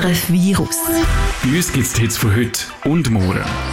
SRF Virus. Bei uns gibt es die Hits von heute und morgen.